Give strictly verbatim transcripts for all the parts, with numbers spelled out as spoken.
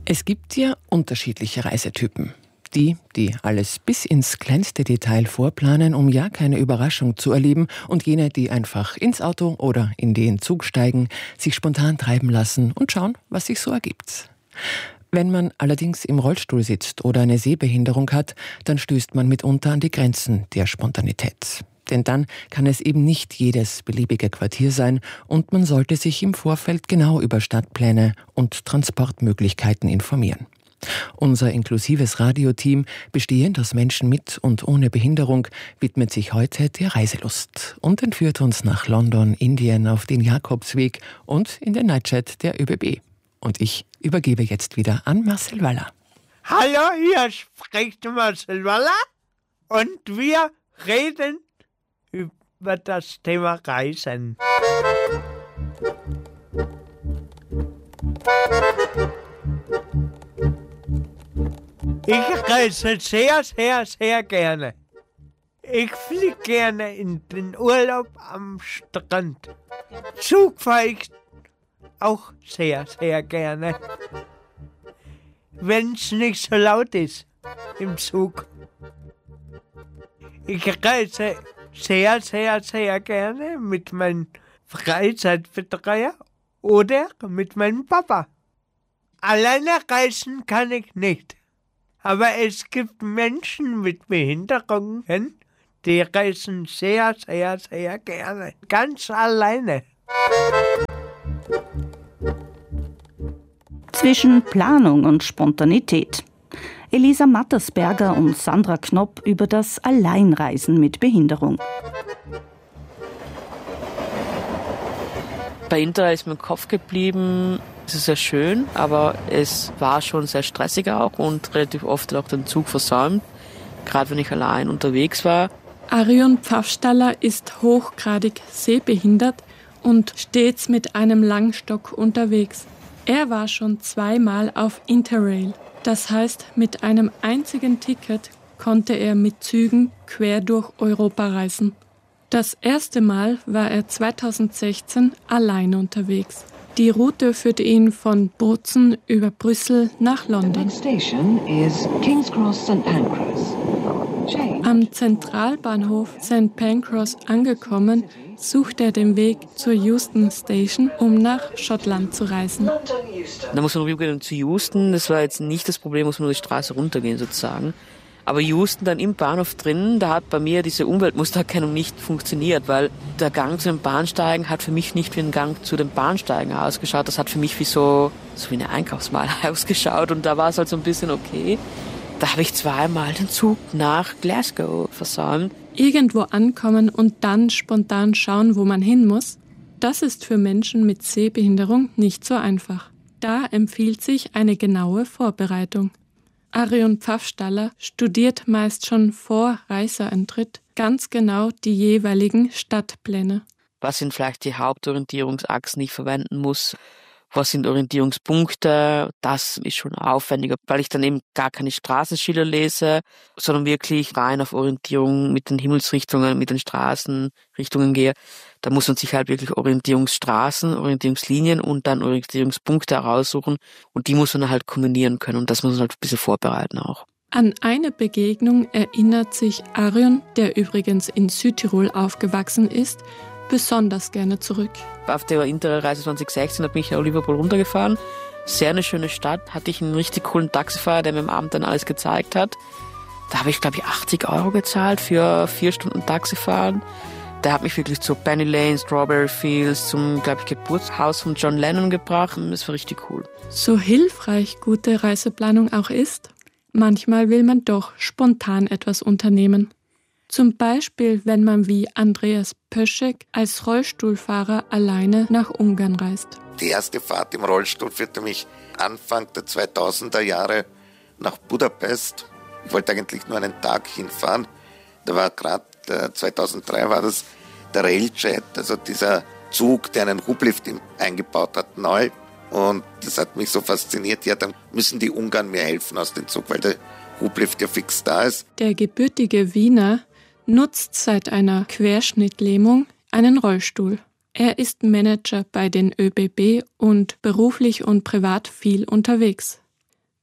Es gibt ja unterschiedliche Reisetypen. Die, die alles bis ins kleinste Detail vorplanen, um ja keine Überraschung zu erleben, und jene, die einfach ins Auto oder in den Zug steigen, sich spontan treiben lassen und schauen, was sich so ergibt. Wenn man allerdings im Rollstuhl sitzt oder eine Sehbehinderung hat, dann stößt man mitunter an die Grenzen der Spontanität. Denn dann kann es eben nicht jedes beliebige Quartier sein und man sollte sich im Vorfeld genau über Stadtpläne und Transportmöglichkeiten informieren. Unser inklusives Radioteam, bestehend aus Menschen mit und ohne Behinderung, widmet sich heute der Reiselust und entführt uns nach London, Indien, auf den Jakobsweg und in den Nightjet der ÖBB. Und ich übergebe jetzt wieder an Marcel Waller. Hallo, hier spricht Marcel Waller und wir reden über das Thema Reisen. Ich reise sehr, sehr, sehr gerne. Ich fliege gerne in den Urlaub am Strand. Zug fahre ich auch sehr, sehr gerne. Wenn es nicht so laut ist im Zug. Ich reise sehr, sehr, sehr gerne mit meinem Freizeitbetreuer oder mit meinem Papa. Alleine reisen kann ich nicht. Aber es gibt Menschen mit Behinderungen, die reisen sehr, sehr, sehr gerne. Ganz alleine. Zwischen Planung und Spontanität. Elisa Mattersberger und Sandra Knopp über das Alleinreisen mit Behinderung. Bei Interrail ist mir im Kopf geblieben, es ist sehr schön, aber es war schon sehr stressig auch und relativ oft auch den Zug versäumt, gerade wenn ich allein unterwegs war. Arion Pfaffstaller ist hochgradig sehbehindert und stets mit einem Langstock unterwegs. Er war schon zweimal auf Interrail. Das heißt, mit einem einzigen Ticket konnte er mit Zügen quer durch Europa reisen. Das erste Mal war er zweitausendsechzehn allein unterwegs. Die Route führte ihn von Bozen über Brüssel nach London. Am Zentralbahnhof Sankt Pancras angekommen, sucht er den Weg zur Euston Station, um nach Schottland zu reisen. Da muss man rübergehen zu Euston. Das war jetzt nicht das Problem, muss man nur die Straße runtergehen sozusagen. Aber Euston dann im Bahnhof drin, da hat bei mir diese Umweltmustererkennung nicht funktioniert, weil der Gang zu den Bahnsteigen hat für mich nicht wie ein Gang zu den Bahnsteigen ausgeschaut. Das hat für mich wie so, so wie eine Einkaufsmeile ausgeschaut und da war es halt so ein bisschen okay. Da habe ich zweimal den Zug nach Glasgow versäumt. Irgendwo ankommen und dann spontan schauen, wo man hin muss, das ist für Menschen mit Sehbehinderung nicht so einfach. Da empfiehlt sich eine genaue Vorbereitung. Arion Pfaffstaller studiert meist schon vor Reiseantritt ganz genau die jeweiligen Stadtpläne. Was sind vielleicht die Hauptorientierungsachsen, die ich verwenden muss? Was sind Orientierungspunkte? Das ist schon aufwendiger, weil ich dann eben gar keine Straßenschilder lese, sondern wirklich rein auf Orientierung mit den Himmelsrichtungen, mit den Straßenrichtungen gehe. Da muss man sich halt wirklich Orientierungsstraßen, Orientierungslinien und dann Orientierungspunkte heraussuchen und die muss man halt kombinieren können und das muss man halt ein bisschen vorbereiten auch. An eine Begegnung erinnert sich Arion, der übrigens in Südtirol aufgewachsen ist, besonders gerne zurück. Auf der Interrail-Reise zwanzig sechzehn hat mich nach Liverpool runtergefahren. Sehr eine schöne Stadt. Hatte ich einen richtig coolen Taxifahrer, der mir am Abend dann alles gezeigt hat. Da habe ich, glaube ich, achtzig Euro gezahlt für vier Stunden Taxifahren. Der hat mich wirklich zu Penny Lane, Strawberry Fields, zum, glaube ich, Geburtshaus von John Lennon gebracht. Das war richtig cool. So hilfreich gute Reiseplanung auch ist, manchmal will man doch spontan etwas unternehmen. Zum Beispiel, wenn man wie Andreas Pöschek als Rollstuhlfahrer alleine nach Ungarn reist. Die erste Fahrt im Rollstuhl führte mich Anfang der zweitausender Jahre nach Budapest. Ich wollte eigentlich nur einen Tag hinfahren. Da war gerade äh, zweitausenddrei war das der Railjet, also dieser Zug, der einen Hublift eingebaut hat, neu. Und das hat mich so fasziniert. Ja, dann müssen die Ungarn mir helfen aus dem Zug, weil der Hublift ja fix da ist. Der gebürtige Wiener nutzt seit einer Querschnittlähmung einen Rollstuhl. Er ist Manager bei den ÖBB und beruflich und privat viel unterwegs.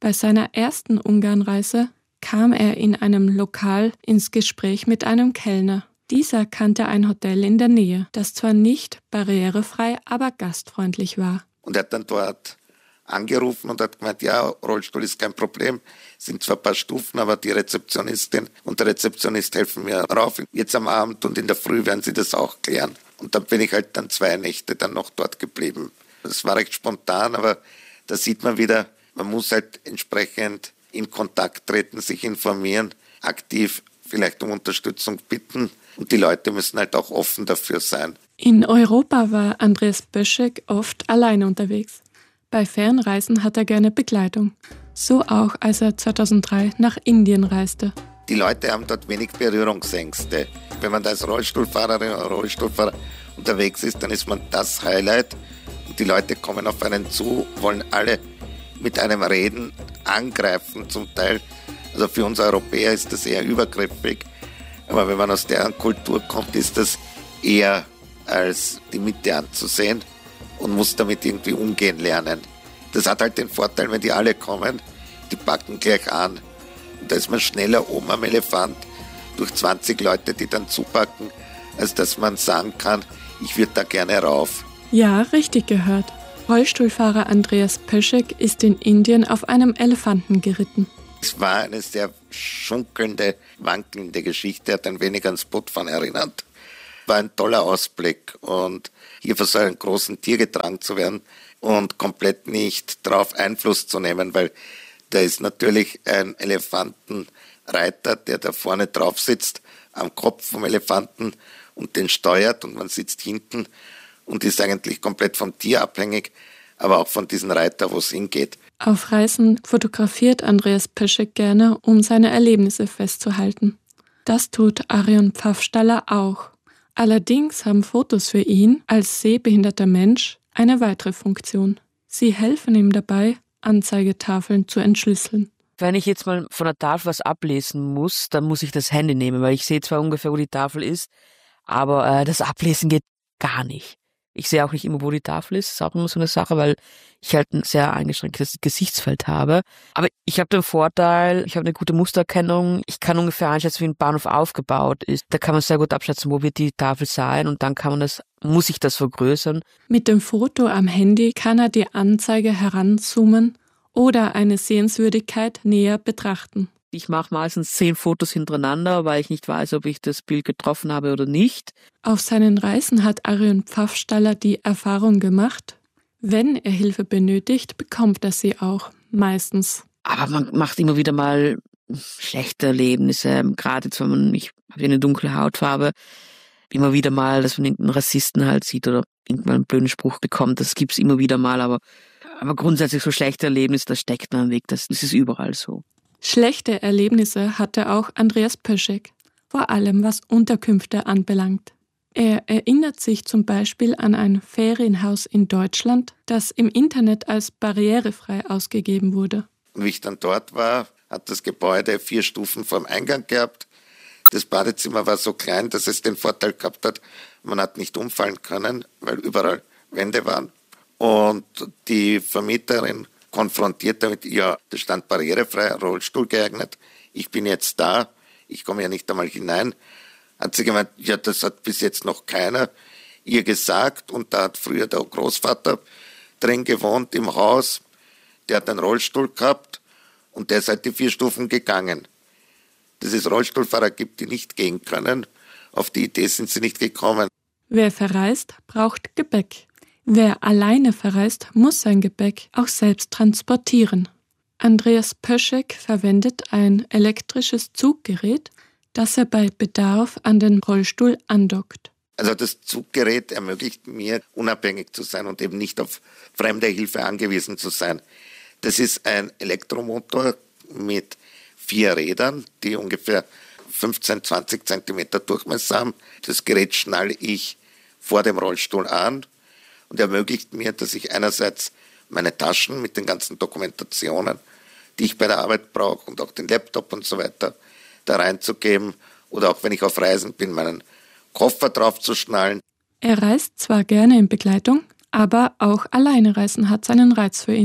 Bei seiner ersten Ungarnreise kam er in einem Lokal ins Gespräch mit einem Kellner. Dieser kannte ein Hotel in der Nähe, das zwar nicht barrierefrei, aber gastfreundlich war. Und er hat dann dort angerufen und hat gemeint, ja, Rollstuhl ist kein Problem, sind zwar ein paar Stufen, aber die Rezeptionistin und der Rezeptionist helfen mir rauf. Jetzt am Abend und in der Früh werden sie das auch klären. Und dann bin ich halt dann zwei Nächte dann noch dort geblieben. Das war recht spontan, aber da sieht man wieder, man muss halt entsprechend in Kontakt treten, sich informieren, aktiv vielleicht um Unterstützung bitten und die Leute müssen halt auch offen dafür sein. In Europa war Andreas Pöschek oft alleine unterwegs. Bei Fernreisen hat er gerne Begleitung. So auch, als er zweitausenddrei nach Indien reiste. Die Leute haben dort wenig Berührungsängste. Wenn man da als Rollstuhlfahrerin oder Rollstuhlfahrer unterwegs ist, dann ist man das Highlight. Und die Leute kommen auf einen zu, wollen alle mit einem reden, angreifen zum Teil. Also für uns Europäer ist das eher übergriffig. Aber wenn man aus deren Kultur kommt, ist das eher als die Mitte anzusehen und muss damit irgendwie umgehen lernen. Das hat halt den Vorteil, wenn die alle kommen, die packen gleich an. Und da ist man schneller oben am Elefant durch zwanzig Leute, die dann zupacken, als dass man sagen kann, ich würde da gerne rauf. Ja, richtig gehört. Rollstuhlfahrer Andreas Pöschek ist in Indien auf einem Elefanten geritten. Es war eine sehr schunkelnde, wankelnde Geschichte, hat ein wenig ans Bootfahren erinnert. War ein toller Ausblick und hier von so einem großen Tier getragen zu werden und komplett nicht darauf Einfluss zu nehmen, weil da ist natürlich ein Elefantenreiter, der da vorne drauf sitzt, am Kopf vom Elefanten und den steuert und man sitzt hinten und ist eigentlich komplett vom Tier abhängig, aber auch von diesem Reiter, wo es hingeht. Auf Reisen fotografiert Andreas Pöschek gerne, um seine Erlebnisse festzuhalten. Das tut Arion Pfaffstaller auch. Allerdings haben Fotos für ihn als sehbehinderter Mensch eine weitere Funktion. Sie helfen ihm dabei, Anzeigetafeln zu entschlüsseln. Wenn ich jetzt mal von der Tafel was ablesen muss, dann muss ich das Handy nehmen, weil ich sehe zwar ungefähr, wo die Tafel ist, aber äh, das Ablesen geht gar nicht. Ich sehe auch nicht immer, wo die Tafel ist. Das ist auch immer so eine Sache, weil ich halt ein sehr eingeschränktes Gesichtsfeld habe. Aber ich habe den Vorteil, ich habe eine gute Mustererkennung. Ich kann ungefähr einschätzen, wie ein Bahnhof aufgebaut ist. Da kann man sehr gut abschätzen, wo wird die Tafel sein und dann kann man das, muss ich das vergrößern. Mit dem Foto am Handy kann er die Anzeige heranzoomen oder eine Sehenswürdigkeit näher betrachten. Ich mache meistens zehn Fotos hintereinander, weil ich nicht weiß, ob ich das Bild getroffen habe oder nicht. Auf seinen Reisen hat Arion Pfaffstaller die Erfahrung gemacht, wenn er Hilfe benötigt, bekommt er sie auch, meistens. Aber man macht immer wieder mal schlechte Erlebnisse, gerade jetzt, wenn man, ich habe eine dunkle Hautfarbe, immer wieder mal, dass man irgendeinen Rassisten halt sieht oder irgendwann einen blöden Spruch bekommt, das gibt's immer wieder mal, aber, aber grundsätzlich so schlechte Erlebnisse, das steckt man am Weg, das, das ist überall so. Schlechte Erlebnisse hatte auch Andreas Pöschek, vor allem was Unterkünfte anbelangt. Er erinnert sich zum Beispiel an ein Ferienhaus in Deutschland, das im Internet als barrierefrei ausgegeben wurde. Wie ich dann dort war, hat das Gebäude vier Stufen vorm Eingang gehabt. Das Badezimmer war so klein, dass es den Vorteil gehabt hat, man hat nicht umfallen können, weil überall Wände waren. Und die Vermieterin konfrontiert damit, ja, das stand barrierefrei, Rollstuhl geeignet, ich bin jetzt da, ich komme ja nicht einmal hinein. Hat sie gemeint, ja, das hat bis jetzt noch keiner ihr gesagt und da hat früher der Großvater drin gewohnt im Haus, der hat einen Rollstuhl gehabt und der ist halt die vier Stufen gegangen. Dass es Rollstuhlfahrer gibt, die nicht gehen können, auf die Idee sind sie nicht gekommen. Wer verreist, braucht Gepäck. Wer alleine verreist, muss sein Gepäck auch selbst transportieren. Andreas Pöschek verwendet ein elektrisches Zuggerät, das er bei Bedarf an den Rollstuhl andockt. Also das Zuggerät ermöglicht mir, unabhängig zu sein und eben nicht auf fremde Hilfe angewiesen zu sein. Das ist ein Elektromotor mit vier Rädern, die ungefähr fünfzehn, zwanzig Zentimeter Durchmesser haben. Das Gerät schnalle ich vor dem Rollstuhl an und ermöglicht mir, dass ich einerseits meine Taschen mit den ganzen Dokumentationen, die ich bei der Arbeit brauche und auch den Laptop und so weiter, da reinzugeben oder auch wenn ich auf Reisen bin, meinen Koffer draufzuschnallen. Er reist zwar gerne in Begleitung, aber auch alleine reisen hat seinen Reiz für ihn.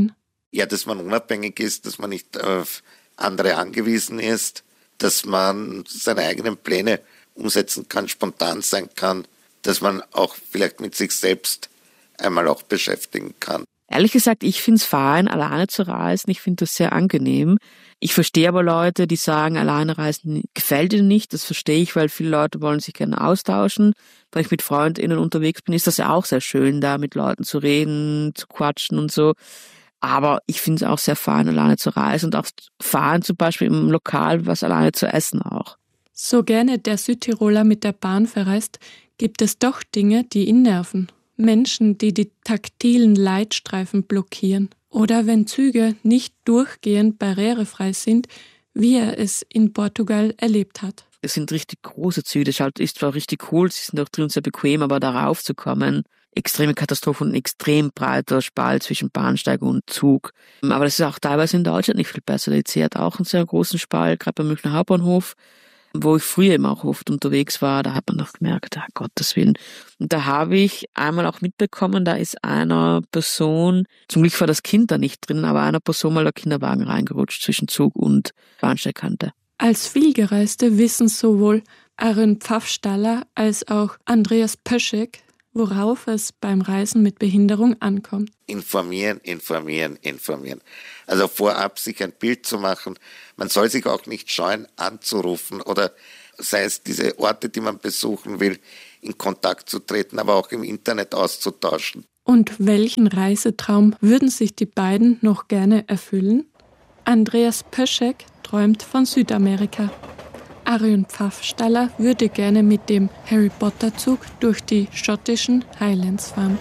Ja, dass man unabhängig ist, dass man nicht auf andere angewiesen ist, dass man seine eigenen Pläne umsetzen kann, spontan sein kann, dass man auch vielleicht mit sich selbst einmal auch beschäftigen kann. Ehrlich gesagt, ich finde es fein, alleine zu reisen. Ich finde das sehr angenehm. Ich verstehe aber Leute, die sagen, alleine reisen gefällt ihnen nicht. Das verstehe ich, weil viele Leute wollen sich gerne austauschen. Wenn ich mit FreundInnen unterwegs bin, ist das ja auch sehr schön, da mit Leuten zu reden, zu quatschen und so. Aber ich finde es auch sehr fein, alleine zu reisen und auch fahren zum Beispiel im Lokal was alleine zu essen auch. So gerne der Südtiroler mit der Bahn verreist, gibt es doch Dinge, die ihn nerven. Menschen, die die taktilen Leitstreifen blockieren. Oder wenn Züge nicht durchgehend barrierefrei sind, wie er es in Portugal erlebt hat. Es sind richtig große Züge, das ist zwar richtig cool, sie sind auch drin sehr bequem, aber darauf zu kommen, extreme Katastrophe und ein extrem breiter Spalt zwischen Bahnsteig und Zug. Aber das ist auch teilweise in Deutschland nicht viel besser. Der I C hat auch einen sehr großen Spalt, gerade beim Münchner Hauptbahnhof, wo ich früher eben auch oft unterwegs war, da hat man noch gemerkt, ah, Gottes Willen. Und da habe ich einmal auch mitbekommen, da ist einer Person, zum Glück war das Kind da nicht drin, aber einer Person mal der Kinderwagen reingerutscht zwischen Zug und Bahnsteigkante. Als Vielgereiste wissen sowohl Aaron Pfaffstaller als auch Andreas Pöschek, worauf es beim Reisen mit Behinderung ankommt. Informieren, informieren, informieren. Also vorab sich ein Bild zu machen. Man soll sich auch nicht scheuen, anzurufen oder sei es diese Orte, die man besuchen will, in Kontakt zu treten, aber auch im Internet auszutauschen. Und welchen Reisetraum würden sich die beiden noch gerne erfüllen? Andreas Pöschek träumt von Südamerika. Arion Pfaffstaller würde gerne mit dem Harry-Potter-Zug durch die schottischen Highlands fahren.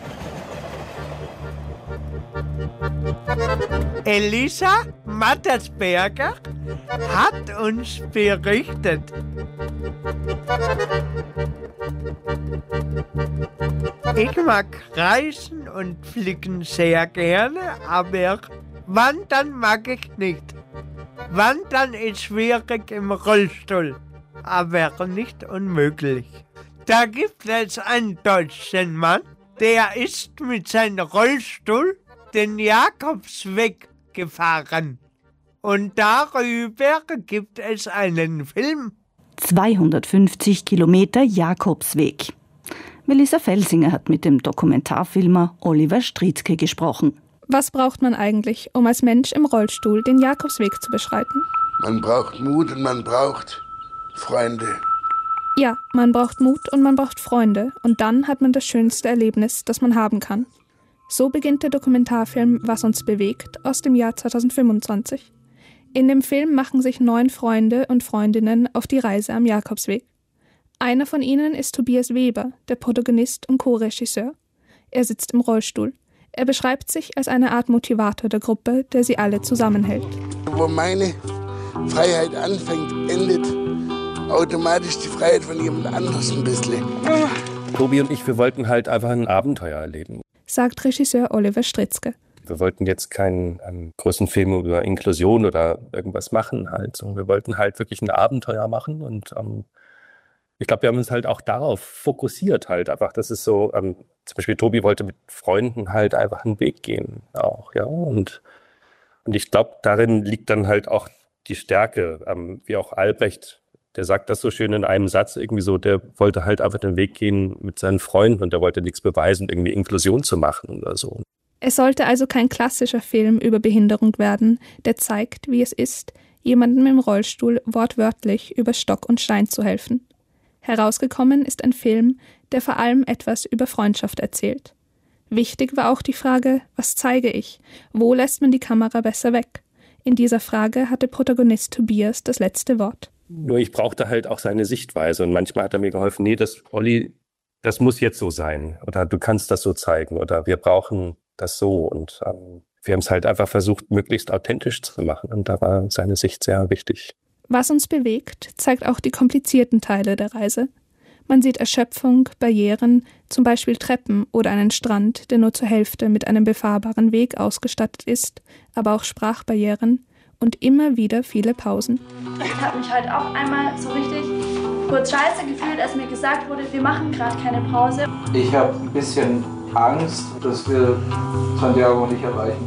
Elisa Mattersberger hat uns berichtet. Ich mag Reisen und Fliegen sehr gerne, aber Wandern mag ich nicht. Wandern ist schwierig im Rollstuhl, aber nicht unmöglich. Da gibt es einen deutschen Mann, der ist mit seinem Rollstuhl den Jakobsweg gefahren. Und darüber gibt es einen Film. zweihundertfünfzig Kilometer Jakobsweg. Melissa Felsinger hat mit dem Dokumentarfilmer Oliver Stritzke gesprochen. Was braucht man eigentlich, um als Mensch im Rollstuhl den Jakobsweg zu beschreiten? Man braucht Mut und man braucht Freunde. Ja, man braucht Mut und man braucht Freunde. Und dann hat man das schönste Erlebnis, das man haben kann. So beginnt der Dokumentarfilm Was uns bewegt aus dem Jahr zweitausendfünfundzwanzig. In dem Film machen sich neun Freunde und Freundinnen auf die Reise am Jakobsweg. Einer von ihnen ist Tobias Weber, der Protagonist und Co-Regisseur. Er sitzt im Rollstuhl. Er beschreibt sich als eine Art Motivator der Gruppe, der sie alle zusammenhält. Wo meine Freiheit anfängt, endet automatisch die Freiheit von jemand anderes ein bisschen. Tobi und ich, wir wollten halt einfach ein Abenteuer erleben, sagt Regisseur Oliver Stritzke. Wir wollten jetzt keinen ähm, großen Film über Inklusion oder irgendwas machen halt, sondern wir wollten halt wirklich ein Abenteuer machen und ähm, ich glaube, wir haben uns halt auch darauf fokussiert halt einfach, das ist so, ähm, zum Beispiel Tobi wollte mit Freunden halt einfach einen Weg gehen auch, ja, und, und ich glaube, darin liegt dann halt auch die Stärke, ähm, wie auch Albrecht, der sagt das so schön in einem Satz irgendwie so, der wollte halt einfach den Weg gehen mit seinen Freunden und der wollte nichts beweisen, irgendwie Inklusion zu machen oder so. Es sollte also kein klassischer Film über Behinderung werden, der zeigt, wie es ist, jemandem im Rollstuhl wortwörtlich über Stock und Stein zu helfen. Herausgekommen ist ein Film, der vor allem etwas über Freundschaft erzählt. Wichtig war auch die Frage, was zeige ich? Wo lässt man die Kamera besser weg? In dieser Frage hatte Protagonist Tobias das letzte Wort. Nur ich brauchte halt auch seine Sichtweise und manchmal hat er mir geholfen, nee, das, Olli, das muss jetzt so sein oder du kannst das so zeigen oder wir brauchen das so und ähm, wir haben es halt einfach versucht, möglichst authentisch zu machen und da war seine Sicht sehr wichtig. Was uns bewegt, zeigt auch die komplizierten Teile der Reise. Man sieht Erschöpfung, Barrieren, zum Beispiel Treppen oder einen Strand, der nur zur Hälfte mit einem befahrbaren Weg ausgestattet ist, aber auch Sprachbarrieren und immer wieder viele Pausen. Ich habe mich halt auch einmal so richtig kurz scheiße gefühlt, als mir gesagt wurde, wir machen gerade keine Pause. Ich habe ein bisschen Angst, dass wir Santiago nicht erreichen werden.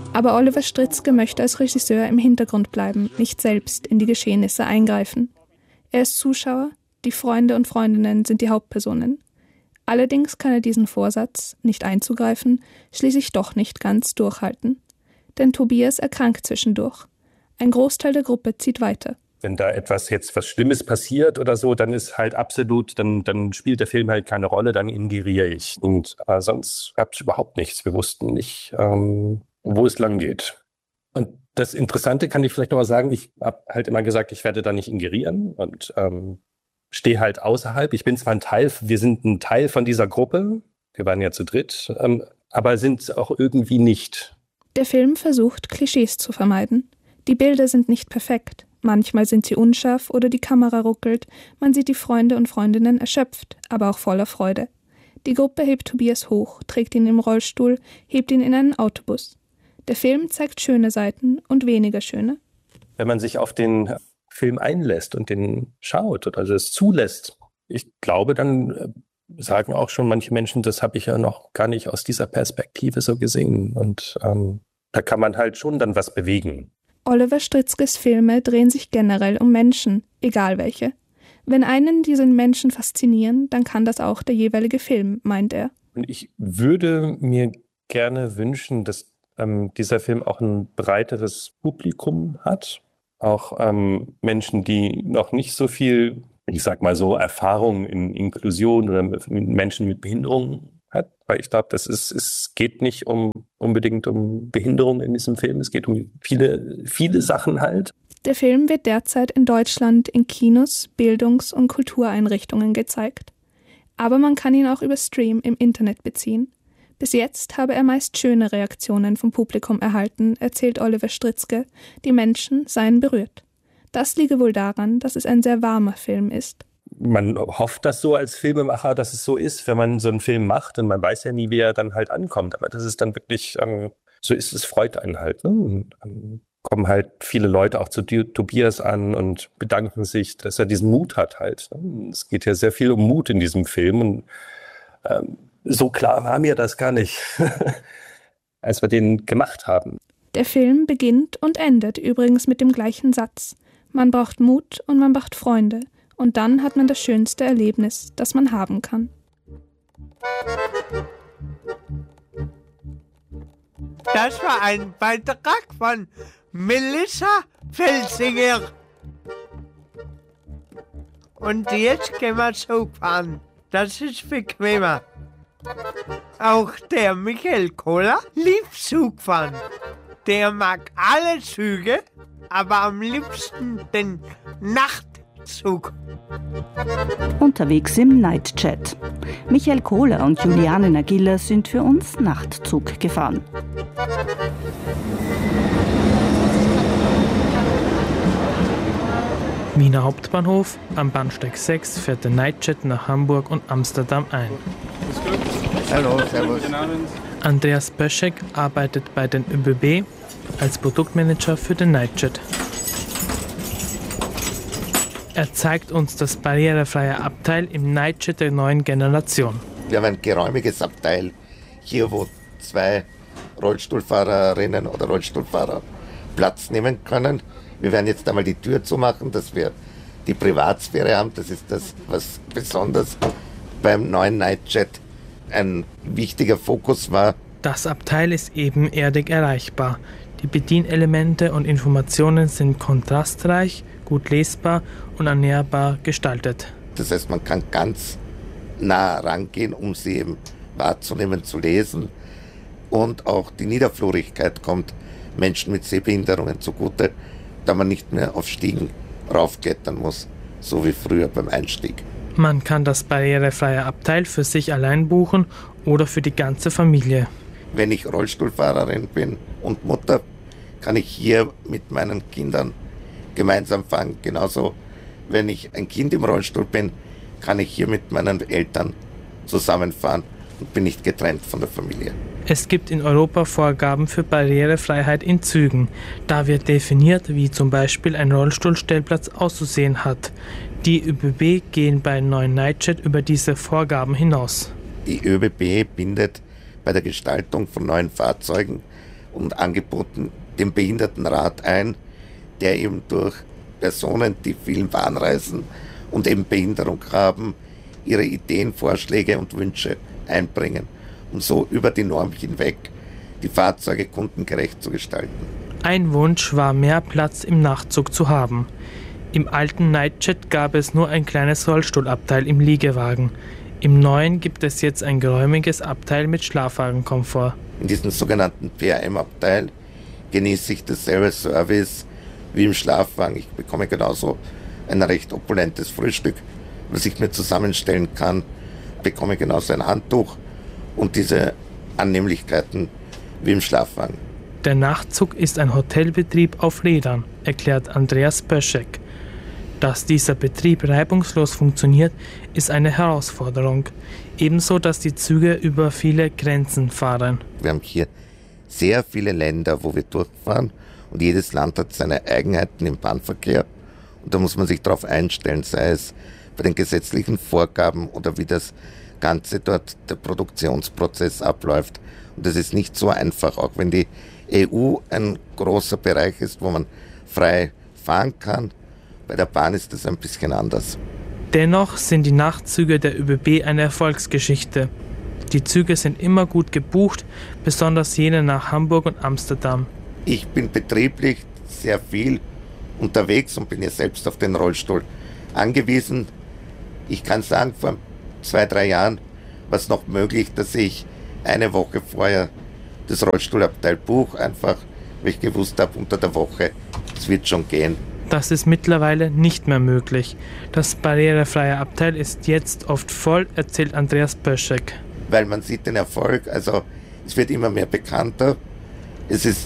Aber Oliver Stritzke möchte als Regisseur im Hintergrund bleiben, nicht selbst in die Geschehnisse eingreifen. Er ist Zuschauer, die Freunde und Freundinnen sind die Hauptpersonen. Allerdings kann er diesen Vorsatz, nicht einzugreifen, schließlich doch nicht ganz durchhalten. Denn Tobias erkrankt zwischendurch. Ein Großteil der Gruppe zieht weiter. Wenn da etwas jetzt was Schlimmes passiert oder so, dann ist halt absolut, dann, dann spielt der Film halt keine Rolle, dann ingeriere ich. Und äh, sonst gab es überhaupt nichts. Wir wussten nicht, ähm, wo es lang geht. Und das Interessante kann ich vielleicht noch mal sagen, ich habe halt immer gesagt, ich werde da nicht ingerieren und ähm, stehe halt außerhalb. Ich bin zwar ein Teil, wir sind ein Teil von dieser Gruppe, wir waren ja zu dritt, ähm, aber sind es auch irgendwie nicht. Der Film versucht, Klischees zu vermeiden. Die Bilder sind nicht perfekt. Manchmal sind sie unscharf oder die Kamera ruckelt. Man sieht die Freunde und Freundinnen erschöpft, aber auch voller Freude. Die Gruppe hebt Tobias hoch, trägt ihn im Rollstuhl, hebt ihn in einen Autobus. Der Film zeigt schöne Seiten und weniger schöne. Wenn man sich auf den Film einlässt und den schaut oder also es zulässt, ich glaube, dann sagen auch schon manche Menschen, das habe ich ja noch gar nicht aus dieser Perspektive so gesehen. Und ähm, da kann man halt schon dann was bewegen. Oliver Stritzkes Filme drehen sich generell um Menschen, egal welche. Wenn einen diese Menschen faszinieren, dann kann das auch der jeweilige Film, meint er. Und ich würde mir gerne wünschen, dass ähm, dieser Film auch ein breiteres Publikum hat. Auch ähm, Menschen, die noch nicht so viel, ich sag mal so, Erfahrung in Inklusion oder mit Menschen mit Behinderung hat. Weil ich glaube, das ist, es geht nicht um unbedingt um Behinderung in diesem Film. Es geht um viele, viele Sachen halt. Der Film wird derzeit in Deutschland in Kinos, Bildungs- und Kultureinrichtungen gezeigt. Aber man kann ihn auch über Stream im Internet beziehen. Bis jetzt habe er meist schöne Reaktionen vom Publikum erhalten, erzählt Oliver Stritzke. Die Menschen seien berührt. Das liege wohl daran, dass es ein sehr warmer Film ist. Man hofft das so als Filmemacher, dass es so ist, wenn man so einen Film macht und man weiß ja nie, wie er dann halt ankommt. Aber das ist dann wirklich, ähm, so ist es, freut einen halt. Ne? Und dann kommen halt viele Leute auch zu Tobias an und bedanken sich, dass er diesen Mut hat halt. Ne? Es geht ja sehr viel um Mut in diesem Film und ähm, so klar war mir das gar nicht, als wir den gemacht haben. Der Film beginnt und endet übrigens mit dem gleichen Satz. Man braucht Mut und man braucht Freunde. Und dann hat man das schönste Erlebnis, das man haben kann. Das war ein Beitrag von Melissa Felsinger. Und jetzt gehen wir Zug fahren. Das ist bequemer. Auch der Michael Kohler liebt Zugfahren. Der mag alle Züge, aber am liebsten den Nachtzug. Unterwegs im Nightjet. Michael Kohler und Juliane Nagilla sind für uns Nachtzug gefahren. Wiener Hauptbahnhof, am Bahnsteig sechs fährt der Nightjet nach Hamburg und Amsterdam ein. Hallo, servus. Andreas Böschek arbeitet bei den ÖBB als Produktmanager für den Nightjet. Er zeigt uns das barrierefreie Abteil im Nightjet der neuen Generation. Wir haben ein geräumiges Abteil hier, wo zwei Rollstuhlfahrerinnen oder Rollstuhlfahrer Platz nehmen können. Wir werden jetzt einmal die Tür zumachen, dass wir die Privatsphäre haben. Das ist das, was besonders beim neuen Nightjet ein wichtiger Fokus war. Das Abteil ist ebenerdig erreichbar. Die Bedienelemente und Informationen sind kontrastreich, gut lesbar und ernährbar gestaltet. Das heißt, man kann ganz nah rangehen, um sie eben wahrzunehmen, zu lesen. Und auch die Niederflurigkeit kommt Menschen mit Sehbehinderungen zugute, da man nicht mehr auf Stiegen raufklettern muss, so wie früher beim Einstieg. Man kann das barrierefreie Abteil für sich allein buchen oder für die ganze Familie. Wenn ich Rollstuhlfahrerin bin und Mutter, kann ich hier mit meinen Kindern gemeinsam fahren. Genauso, wenn ich ein Kind im Rollstuhl bin, kann ich hier mit meinen Eltern zusammenfahren und bin nicht getrennt von der Familie. Es gibt in Europa Vorgaben für Barrierefreiheit in Zügen. Da wird definiert, wie zum Beispiel ein Rollstuhlstellplatz auszusehen hat. Die ÖBB gehen beim neuen Nightjet über diese Vorgaben hinaus. Die ÖBB bindet bei der Gestaltung von neuen Fahrzeugen und angeboten den Behindertenrat ein, der eben durch Personen, die vielen Bahnreisen und eben Behinderung haben, ihre Ideen, Vorschläge und Wünsche einbringen, um so über die Norm hinweg die Fahrzeuge kundengerecht zu gestalten. Ein Wunsch war, mehr Platz im Nachtzug zu haben. Im alten Nightjet gab es nur ein kleines Rollstuhlabteil im Liegewagen. Im neuen gibt es jetzt ein geräumiges Abteil mit Schlafwagenkomfort. In diesem sogenannten P R M-Abteil genieße ich dasselbe Service wie im Schlafwagen. Ich bekomme genauso ein recht opulentes Frühstück, was ich mir zusammenstellen kann, bekomme genauso ein Handtuch und diese Annehmlichkeiten wie im Schlafwagen. Der Nachtzug ist ein Hotelbetrieb auf Rädern, erklärt Andreas Pöschek. Dass dieser Betrieb reibungslos funktioniert, ist eine Herausforderung. Ebenso, dass die Züge über viele Grenzen fahren. Wir haben hier sehr viele Länder, wo wir durchfahren und jedes Land hat seine Eigenheiten im Bahnverkehr. Und da muss man sich darauf einstellen, sei es bei den gesetzlichen Vorgaben oder wie das Ganze dort der Produktionsprozess abläuft. Und das ist nicht so einfach, auch wenn die E U ein großer Bereich ist, wo man frei fahren kann. Bei der Bahn ist das ein bisschen anders. Dennoch sind die Nachtzüge der ÖBB eine Erfolgsgeschichte. Die Züge sind immer gut gebucht, besonders jene nach Hamburg und Amsterdam. Ich bin betrieblich sehr viel unterwegs und bin ja selbst auf den Rollstuhl angewiesen. Ich kann sagen, vor zwei, drei Jahren war es noch möglich, dass ich eine Woche vorher das Rollstuhlabteil buche, einfach weil ich gewusst habe, unter der Woche, es wird schon gehen. Das ist mittlerweile nicht mehr möglich. Das barrierefreie Abteil ist jetzt oft voll, erzählt Andreas Pöschek. Weil man sieht den Erfolg, also es wird immer mehr bekannter. Es ist